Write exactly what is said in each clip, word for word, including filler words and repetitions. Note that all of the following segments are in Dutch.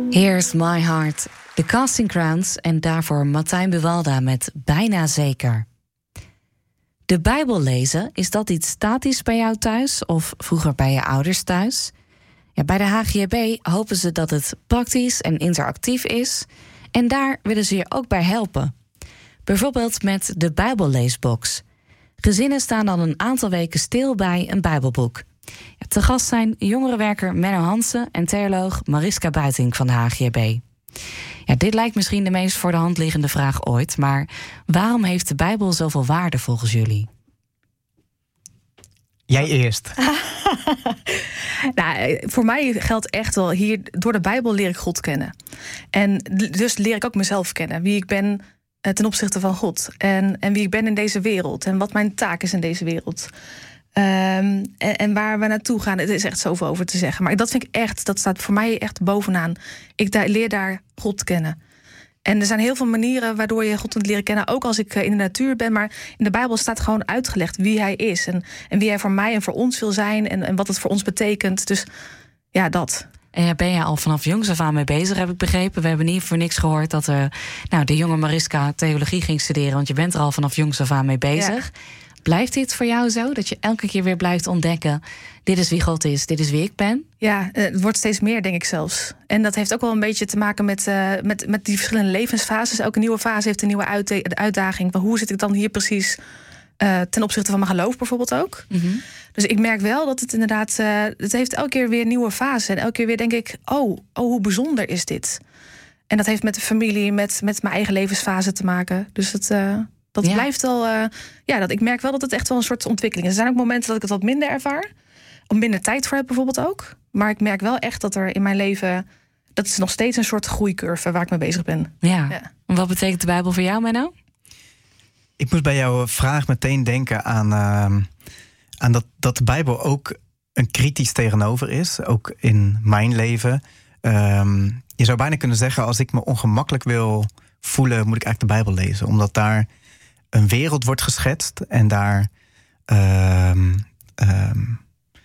Here's My Heart, de Casting Crowns en daarvoor Martijn Buwalda met Bijna Zeker. De Bijbel lezen, is dat iets statisch bij jou thuis of vroeger bij je ouders thuis? Ja, bij de H G B hopen ze dat het praktisch en interactief is en daar willen ze je ook bij helpen. Bijvoorbeeld met de Bijbelleesbox. Gezinnen staan dan een aantal weken stil bij een Bijbelboek. Ja, te gast zijn jongerenwerker Menno Hansen en theoloog Mariska Buitink van de H G B. Ja, dit lijkt misschien de meest voor de hand liggende vraag ooit, maar waarom heeft de Bijbel zoveel waarde volgens jullie? Jij eerst. Nou, voor mij geldt echt wel, hier door de Bijbel leer ik God kennen. En dus leer ik ook mezelf kennen, wie ik ben ten opzichte van God. En, en wie ik ben in deze wereld en wat mijn taak is in deze wereld. Um, en, en waar we naartoe gaan, het is echt zoveel over te zeggen. Maar dat vind ik echt, dat staat voor mij echt bovenaan. Ik da- leer daar God kennen. En er zijn heel veel manieren waardoor je God kunt leren kennen, ook als ik in de natuur ben. Maar in de Bijbel staat gewoon uitgelegd wie hij is. En, en wie hij voor mij en voor ons wil zijn. En, en wat het voor ons betekent. Dus ja, dat. En daar ben je al vanaf jongs af aan mee bezig, heb ik begrepen. We hebben niet voor niks gehoord dat uh, nou, de jonge Mariska theologie ging studeren. Want je bent er al vanaf jongs af aan mee bezig. Ja. Blijft dit voor jou zo? Dat je elke keer weer blijft ontdekken, dit is wie God is, dit is wie ik ben? Ja, het wordt steeds meer, denk ik zelfs. En dat heeft ook wel een beetje te maken met, uh, met, met die verschillende levensfases. Elke nieuwe fase heeft een nieuwe uit- uitdaging. Maar hoe zit ik dan hier precies uh, ten opzichte van mijn geloof bijvoorbeeld ook? Mm-hmm. Dus ik merk wel dat het inderdaad, uh, het heeft elke keer weer nieuwe fasen. En elke keer weer denk ik, oh, oh, hoe bijzonder is dit? En dat heeft met de familie, met, met mijn eigen levensfase te maken. Dus het... Uh, Dat ja. blijft wel, uh, ja, dat ik merk wel dat het echt wel een soort ontwikkeling is. Er zijn ook momenten dat ik het wat minder ervaar. Of minder tijd voor heb bijvoorbeeld ook. Maar ik merk wel echt dat er in mijn leven, dat is nog steeds een soort groeicurve waar ik mee bezig ben. Ja. ja. Wat betekent de Bijbel voor jou, Menno? Ik moest bij jouw vraag meteen denken aan, uh, aan dat, dat de Bijbel ook een kritisch tegenover is. Ook in mijn leven. Um, je zou bijna kunnen zeggen, als ik me ongemakkelijk wil voelen, moet ik eigenlijk de Bijbel lezen. Omdat daar een wereld wordt geschetst en daar, um, um,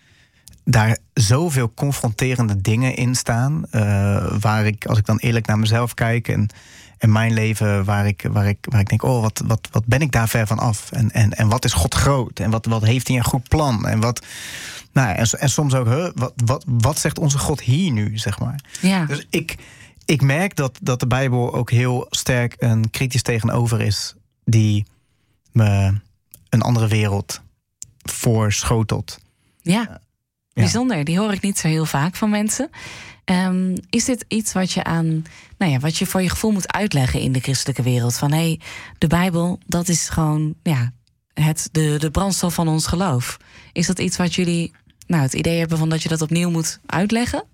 daar zoveel confronterende dingen in staan. Uh, waar ik, als ik dan eerlijk naar mezelf kijk en, en mijn leven, waar ik, waar ik, waar ik denk, oh, wat, wat, wat ben ik daar ver van af? En, en, en wat is God groot? En wat, wat heeft hij een goed plan? En wat. Nou, en, en soms ook, huh, wat, wat, wat zegt onze God hier nu, zeg maar? Ja. Dus ik, ik merk dat, dat de Bijbel ook heel sterk een kritisch tegenover is, die me een andere wereld voorschotelt. Ja, ja, bijzonder. Die hoor ik niet zo heel vaak van mensen. Um, is dit iets wat je aan, nou ja, wat je voor je gevoel moet uitleggen in de christelijke wereld? Van hé, hey, de Bijbel, dat is gewoon ja, het, de, de brandstof van ons geloof. Is dat iets wat jullie nou, het idee hebben van dat je dat opnieuw moet uitleggen?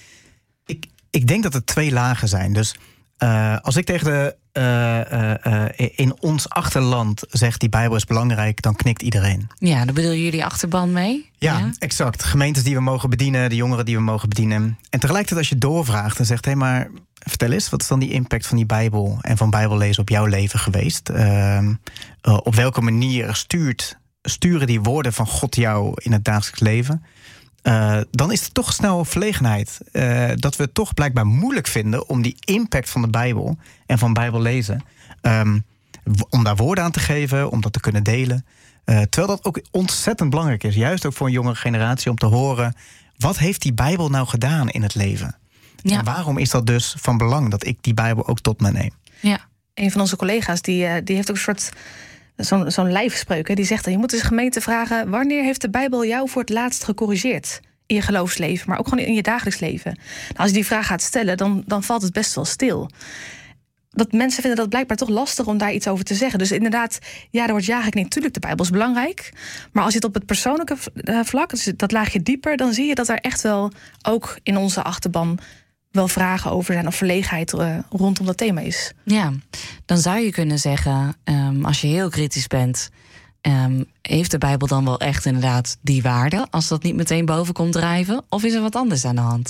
Ik, ik denk dat er twee lagen zijn. Dus uh, als ik tegen de Uh, uh, uh, in ons achterland zegt die Bijbel is belangrijk, dan knikt iedereen. Ja, daar bedoelen jullie achterban mee? Ja, ja, exact. Gemeentes die we mogen bedienen, de jongeren die we mogen bedienen. En tegelijkertijd als je doorvraagt en zegt, hé, hey, maar vertel eens, wat is dan die impact van die Bijbel en van Bijbellezen op jouw leven geweest? Uh, uh, op welke manier stuurt, sturen die woorden van God jou in het dagelijks leven? Uh, dan is er toch snel verlegenheid. Uh, dat we het toch blijkbaar moeilijk vinden om die impact van de Bijbel en van Bijbel lezen, um, om daar woorden aan te geven, om dat te kunnen delen. Uh, terwijl dat ook ontzettend belangrijk is. Juist ook voor een jongere generatie om te horen, wat heeft die Bijbel nou gedaan in het leven? Ja. En waarom is dat dus van belang dat ik die Bijbel ook tot me neem? Ja. Een van onze collega's die, die heeft ook een soort zo'n, zo'n lijfspreuk. Hè? Die zegt, je moet dus gemeente vragen, wanneer heeft de Bijbel jou voor het laatst gecorrigeerd? In je geloofsleven, maar ook gewoon in je dagelijks leven. Nou, als je die vraag gaat stellen, dan, dan valt het best wel stil. Dat mensen vinden dat blijkbaar toch lastig om daar iets over te zeggen. Dus inderdaad, ja, er wordt ja geknikt. Natuurlijk, de Bijbel is belangrijk. Maar als je het op het persoonlijke vlak, dus dat laagje dieper, dan zie je dat er echt wel ook in onze achterban wel vragen over zijn of verlegenheid uh, rondom dat thema is. Ja, dan zou je kunnen zeggen, um, als je heel kritisch bent, Um, heeft de Bijbel dan wel echt inderdaad die waarde, als dat niet meteen boven komt drijven? Of is er wat anders aan de hand?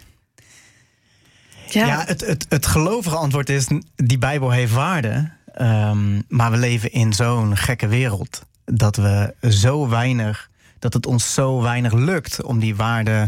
Ja, ja het, het, het gelovige antwoord is, die Bijbel heeft waarde. Um, maar we leven in zo'n gekke wereld dat we zo weinig, dat het ons zo weinig lukt om die waarde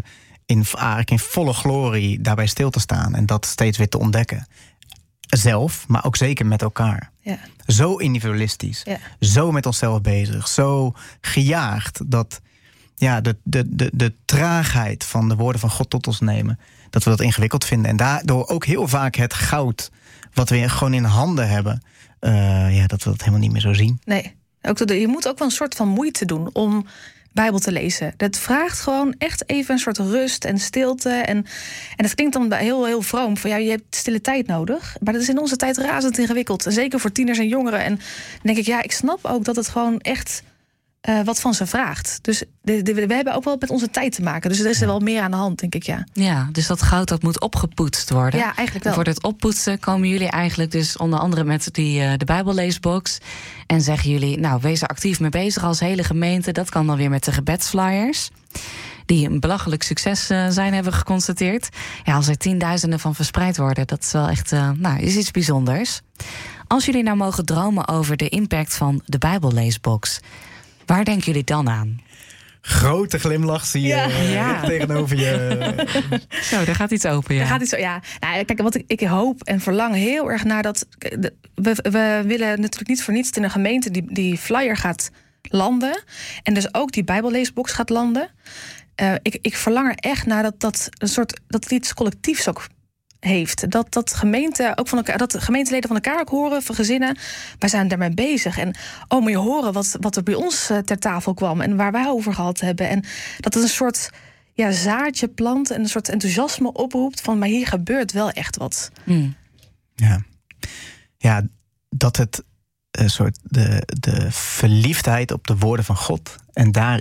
in, eigenlijk in volle glorie daarbij stil te staan. En dat steeds weer te ontdekken. Zelf, maar ook zeker met elkaar. Ja. Zo individualistisch. Ja. Zo met onszelf bezig. Zo gejaagd dat ja, de, de, de, de traagheid van de woorden van God tot ons nemen, dat we dat ingewikkeld vinden. En daardoor ook heel vaak het goud wat we gewoon in handen hebben, uh, ja, dat we dat helemaal niet meer zo zien. Nee, ook, je moet ook wel een soort van moeite doen om Bijbel te lezen. Dat vraagt gewoon echt even een soort rust en stilte. En, en dat klinkt dan heel, heel vroom. Van ja, je hebt stille tijd nodig. Maar dat is in onze tijd razend ingewikkeld. En zeker voor tieners en jongeren. En dan denk ik, ja, ik snap ook dat het gewoon echt uh, wat van ze vraagt. Dus de, de, we hebben ook wel met onze tijd te maken. Dus er is er wel meer aan de hand, denk ik, ja. Ja, dus dat goud dat moet opgepoetst worden. Ja, eigenlijk wel. En voor het oppoetsen komen jullie eigenlijk dus onder andere met die, uh, de Bijbelleesbox. En zeggen jullie, nou, wees er actief mee bezig als hele gemeente. Dat kan dan weer met de gebedsflyers, die een belachelijk succes uh, zijn, hebben we geconstateerd. Ja, als er tienduizenden van verspreid worden, dat is wel echt, uh, nou, is iets bijzonders. Als jullie nou mogen dromen over de impact van de Bijbelleesbox, waar denken jullie dan aan? Grote glimlach zie je ja. uh, Ja. tegenover je. Zo, daar gaat iets open, ja. Er gaat iets, ja. Nou, kijk, wat ik, ik hoop en verlang heel erg naar dat. We, we willen natuurlijk niet voor niets in een gemeente die, die flyer gaat landen. En dus ook die Bijbelleesbox gaat landen. Uh, ik, ik verlang er echt naar dat, dat een soort dat het iets collectiefs ook heeft. Dat, dat, gemeente ook van elkaar, dat gemeenteleden van elkaar ook horen, van gezinnen. Wij zijn daarmee bezig. En oh, moet je horen wat, wat er bij ons uh, ter tafel kwam en waar wij over gehad hebben. En dat het een soort ja, zaadje plant en een soort enthousiasme oproept van, maar hier gebeurt wel echt wat. Mm. Ja. ja, dat het een soort de, de verliefdheid op de woorden van God en daar,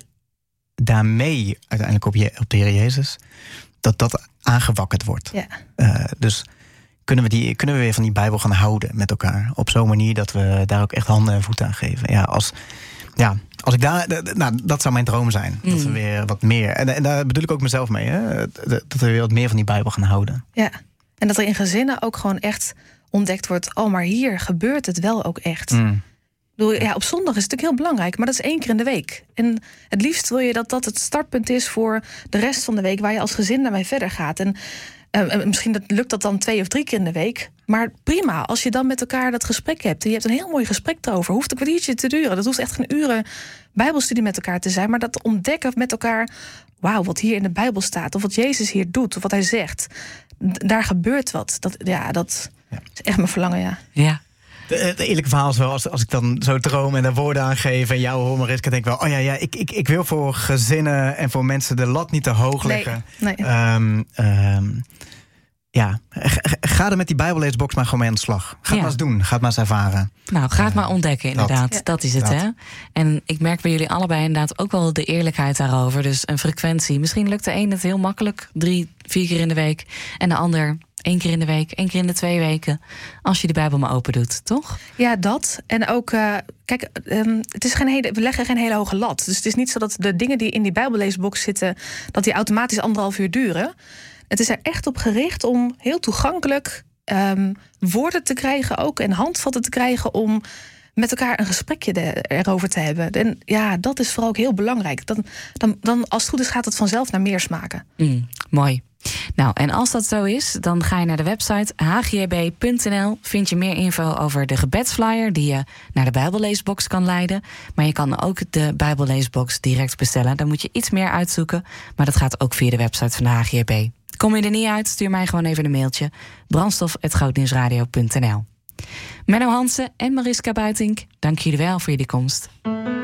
daarmee uiteindelijk op, je, op de Heer Jezus, dat dat aangewakkerd wordt. Ja. Uh, dus kunnen we, die, kunnen we weer van die Bijbel gaan houden met elkaar. Op zo'n manier dat we daar ook echt handen en voeten aan geven. Ja, als, ja, als ik daar, nou, dat zou mijn droom zijn. Mm. Dat we weer wat meer. En, en daar bedoel ik ook mezelf mee. Hè? Dat we weer wat meer van die Bijbel gaan houden. Ja, en dat er in gezinnen ook gewoon echt ontdekt wordt, oh, maar hier gebeurt het wel ook echt. Mm. Ik bedoel, ja, op zondag is het natuurlijk heel belangrijk, maar dat is één keer in de week. En het liefst wil je dat dat het startpunt is voor de rest van de week, waar je als gezin daarmee verder gaat. En uh, misschien dat, lukt dat dan twee of drie keer in de week. Maar prima, als je dan met elkaar dat gesprek hebt en je hebt een heel mooi gesprek erover, hoeft een kwartiertje te duren. Dat hoeft echt geen uren Bijbelstudie met elkaar te zijn, maar dat ontdekken met elkaar, wauw, wat hier in de Bijbel staat, of wat Jezus hier doet, of wat hij zegt. D- daar gebeurt wat. Dat, ja, dat ja. is echt mijn verlangen, ja. Ja. Het eerlijke verhaal is wel, als, als ik dan zo droom en daar woorden aan geef en jou hoor, Mariska, denk ik wel, oh ja, ja ik, ik, ik wil voor gezinnen en voor mensen de lat niet te hoog leggen. Nee, nee. Um, um, ja, ga er met die Bijbelleesbox maar gewoon mee aan de slag. Ga het ja. maar eens doen, ga het maar eens ervaren. Nou, ga het uh, maar ontdekken, inderdaad. Dat, ja. dat is het, dat. hè? En ik merk bij jullie allebei inderdaad ook wel de eerlijkheid daarover. Dus een frequentie. Misschien lukt de een het heel makkelijk, drie, vier keer in de week. En de ander één keer in de week, één keer in de twee weken. Als je de Bijbel maar open doet, toch? Ja, dat. En ook, uh, kijk, um, het is geen hele, we leggen geen hele hoge lat. Dus het is niet zo dat de dingen die in die Bijbelleesbox zitten, dat die automatisch anderhalf uur duren. Het is er echt op gericht om heel toegankelijk um, woorden te krijgen ook en handvatten te krijgen om met elkaar een gesprekje de, erover te hebben. En ja, dat is vooral ook heel belangrijk. Dan, dan, dan als het goed is, gaat het vanzelf naar meer smaken. Mm, mooi. Nou, en als dat zo is, dan ga je naar de website h g b punt n l. Vind je meer info over de gebedsflyer die je naar de Bijbelleesbox kan leiden. Maar je kan ook de Bijbelleesbox direct bestellen. Dan moet je iets meer uitzoeken, maar dat gaat ook via de website van de H G B. Kom je er niet uit, stuur mij gewoon even een mailtje. brandstof apenstaartje grootnieuwsradio punt n l. Menno Hansen en Mariska Buitink, dank jullie wel voor jullie komst.